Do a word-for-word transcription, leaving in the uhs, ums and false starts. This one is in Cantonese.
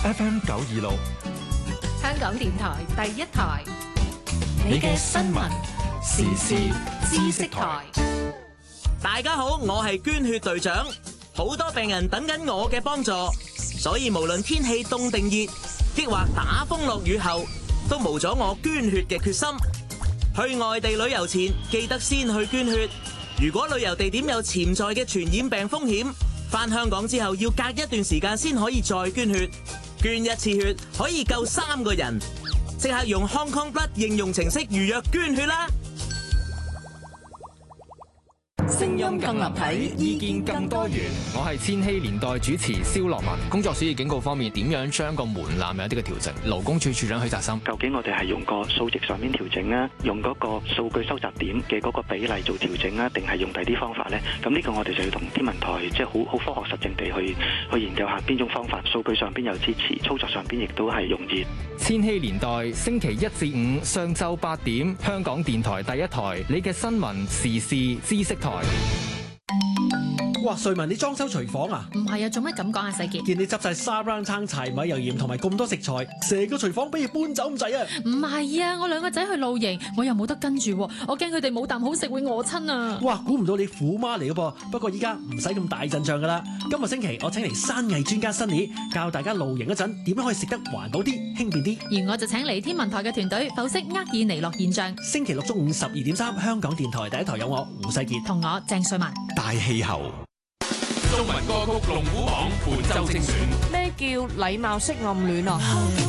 F M 九二六， 香港電台第一台， 你嘅新聞時事知識台。 大家好，我係捐血隊長，好多病人等緊我嘅幫助，所以無論天氣凍定熱，抑或打風落雨後，都無阻我捐血嘅決心。去外地旅遊前，記得先去捐血。如果旅遊地點有潛在嘅傳染病風險，返香港之後要隔一段時間先可以再捐血。捐一次血可以救三個人，即刻用 Hong Kong Blood 應用程式預約捐血啦！ 聲音更立體，意見更多元。 我係千禧年代主持蕭樂文。工作暑熱警告方面，點樣將個門檻有啲嘅調整？勞工處處長許澤森， 究竟我哋係用個數值上面調整啊，用嗰個數據收集點嘅嗰個比例做調整啊，定係用第啲方法呢？咁呢個我哋就要同天文台即係好好科學實證地去去研究下邊種方法，數據上邊有支持，操作上邊亦都係容易。 千禧年代星期一至五上晝八點，香港電台第一台，你嘅新聞時事知識台。 哇！瑞文，你裝修廚房啊？ 唔係啊，做咩咁講啊？世傑， 見你執晒沙煲罉柴米油鹽同埋咁多食材，成個廚房俾你搬走咁滯啊！ 唔係啊，我兩個仔去露營，我又冇得跟住，我驚佢哋冇啖好食會餓親啊！ 哇！估唔到你虎媽嚟嘅噃，不過依家唔使咁大陣仗噶啦。今個星期我請嚟山藝專家 Sunny 教大家露營嗰陣點樣可以食得環保啲、輕便啲。 而我就請嚟天文台嘅團隊剖析厄爾尼諾現象。 星期六中午十二點三，香港電台第一台有我胡世傑同我鄭瑞文。 大氣候。 中文歌曲龍虎榜本周精選。咩叫禮貌式暗戀啊？